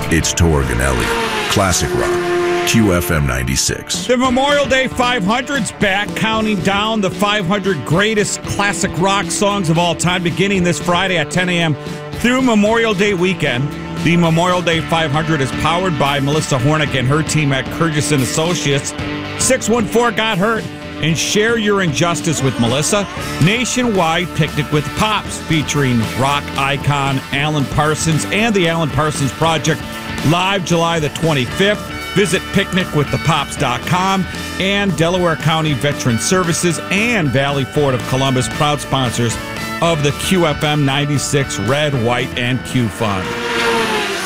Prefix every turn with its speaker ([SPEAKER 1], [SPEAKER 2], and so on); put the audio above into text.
[SPEAKER 1] It's Torganelli. Classic rock. QFM 96.
[SPEAKER 2] The Memorial Day 500's back, counting down the 500 greatest classic rock songs of all time, beginning this Friday at 10 a.m. through Memorial Day weekend. The Memorial Day 500 is powered by Melissa Hornick and her team at Kurgis & Associates. 614 Got Hurt. And share your injustice with Melissa. Nationwide Picnic with Pops, featuring rock icon Alan Parsons and the Alan Parsons Project, live July the 25th. Visit picnicwiththepops.com. And Delaware County Veteran Services and Valley Ford of Columbus, proud sponsors of the QFM 96 Red, White, and Q Fund.